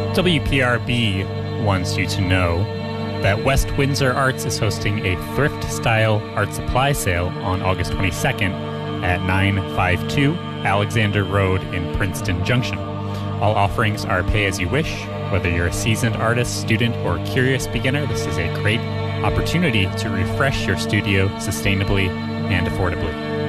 WPRB wants you to know that West Windsor Arts is hosting a thrift-style art supply sale on August 22nd at 952 Alexander Road in Princeton Junction. All offerings are pay-as-you-wish. Whether you're a seasoned artist, student, or curious beginner, this is a great opportunity to refresh your studio sustainably and affordably.